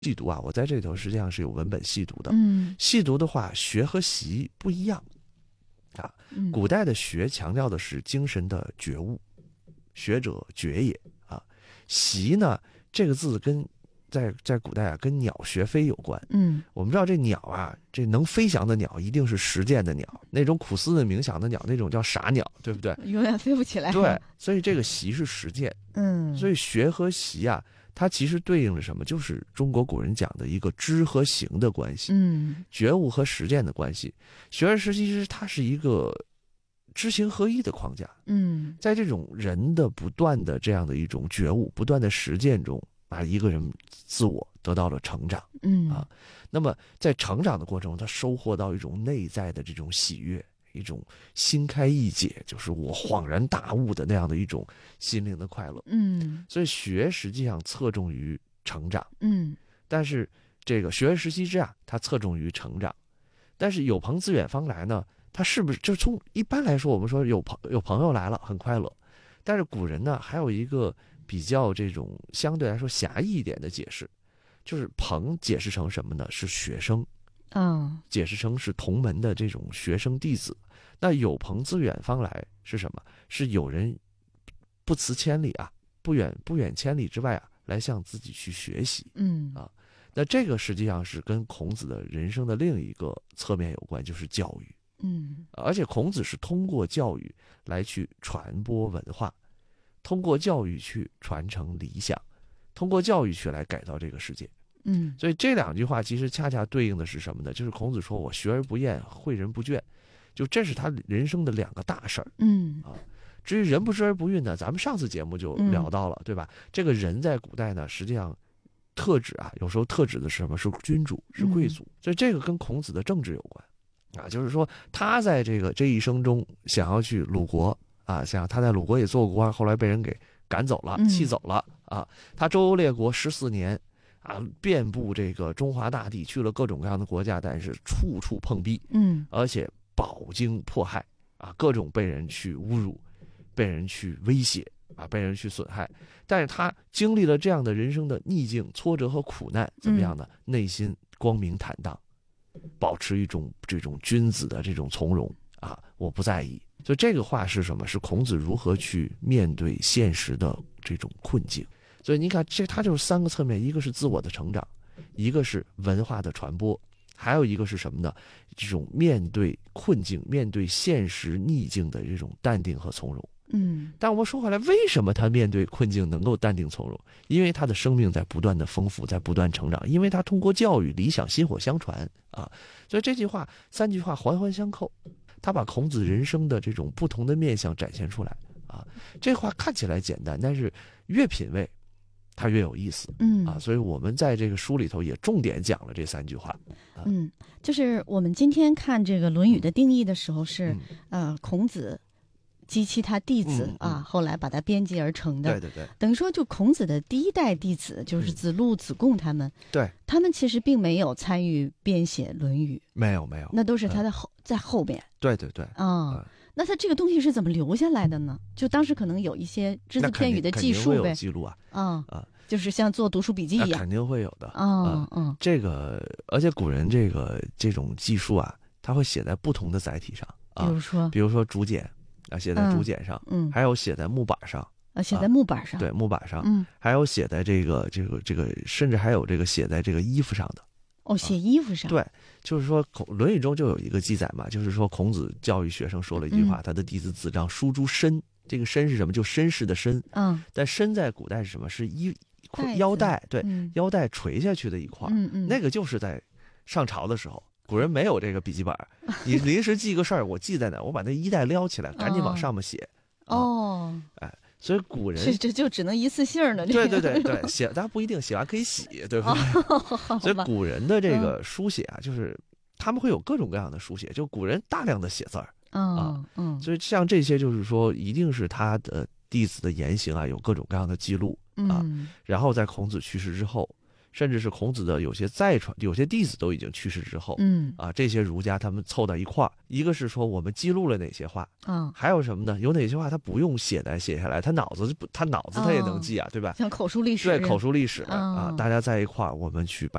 细读啊，我在这里头实际上是有文本细读的。细读的话，学和习不一样啊。古代的学强调的是精神的觉悟，学者觉也啊。习呢，这个字跟在古代啊，跟鸟学飞有关。我们知道这鸟啊，这能飞翔的鸟一定是实践的鸟，那种苦思的冥想的鸟，那种叫傻鸟，对不对？ 永远飞不起来。 对，所以这个习是实践。所以学和习啊，它其实对应着什么？就是中国古人讲的一个知和行的关系，觉悟和实践的关系。学而时习之，它是一个知行合一的框架。在这种人的不断的这样的一种觉悟、不断的实践中，把一个人自我得到了成长。那么在成长的过程中，他收获到一种内在的这种喜悦，一种心开意解，就是我恍然大悟的那样的一种心灵的快乐。所以学实际上侧重于成长。但是这个学而时习之啊，它侧重于成长。但是有朋自远方来呢，它是不是就从一般来说，我们说有朋友来了很快乐，但是古人呢还有一个比较这种相对来说狭义一点的解释，就是朋解释成什么呢？是学生。解释成是同门的这种学生弟子。那有朋自远方来是什么？是有人不辞千里啊，不远千里之外啊，来向自己去学习。那这个实际上是跟孔子的人生的另一个侧面有关，就是教育。而且孔子是通过教育来去传播文化，通过教育去传承理想，通过教育去来改造这个世界。所以这两句话其实恰恰对应的是什么呢？就是孔子说我学而不厌，诲人不倦，就这是他人生的两个大事儿。至于人不知而不愠呢，咱们上次节目就聊到了，对吧？这个人在古代呢，实际上特指啊，有时候特指的是什么？是君主，是贵族。所以这个跟孔子的政治有关啊，就是说他在这一生中想要去鲁国啊，他在鲁国也做过官，后来被人给赶走了，气走了啊。他周游列国14年。遍布这个中华大地，去了各种各样的国家，但是处处碰壁。而且饱经迫害啊，各种被人去侮辱，被人去威胁啊，被人去损害。但是他经历了这样的人生的逆境、挫折和苦难，怎么样呢？内心光明坦荡，保持一种这种君子的这种从容啊，我不在意。所以这个话是什么？是孔子如何去面对现实的这种困境。所以你看，它就是3个侧面，一个是自我的成长，一个是文化的传播，还有一个是什么呢？这种面对困境、面对现实逆境的这种淡定和从容。但我们说回来，为什么他面对困境能够淡定从容？因为他的生命在不断的丰富，在不断成长，因为他通过教育，理想薪火相传啊。所以这句话3句话环环相扣，他把孔子人生的这种不同的面向展现出来啊。这话看起来简单，但是越品味它越有意思。所以我们在这个书里头也重点讲了这3句话。 就是我们今天看这个《论语》的定义的时候是，孔子及其他弟子后来把它编辑而成的。 对， 等于说就孔子的第一代弟子就是子路、子贡他们。 对， 他们其实并没有参与编写《论语》。 没有， 那都是他的在后边。 对。 那他这个东西是怎么留下来的呢？就当时可能有一些只字片语的记述呗。 肯定会有记录就是像做读书笔记一样。 肯定会有的。这个而且古人这种记述啊，他会写在不同的载体上。比如说竹简啊，写在竹简上。还有写在木板上。 写在木板上。 对，木板上。还有写在这个，甚至还有这个写在这个衣服上的。 写衣服上。对， 就是说《论语》中就有一个记载嘛，就是说孔子教育学生说了一句话，他的弟子子张书诸身。这个身是什么？就绅士的身。但身在古代是什么？是腰带。对，腰带垂下去的一块。那个就是在上朝的时候，古人没有这个笔记本，你临时记个事儿，我记在哪？我把那衣带撩起来，赶紧往上面写。所以古人这就只能一次性的。 对，写当然不一定，写完可以洗，对不对？所以古人的这个书写啊，就是他们会有各种各样的书写，就古人大量的写字儿。所以像这些就是说，一定是他的弟子的言行啊，有各种各样的记录啊。然后在孔子去世之后， 甚至是孔子的有些再传，有些弟子都已经去世之后，这些儒家他们凑到一块儿，一个是说我们记录了哪些话，还有什么呢？有哪些话他不用写下来，他脑子他也能记啊，对吧？ 像口述历史， 对，口述历史大家在一块儿，我们去把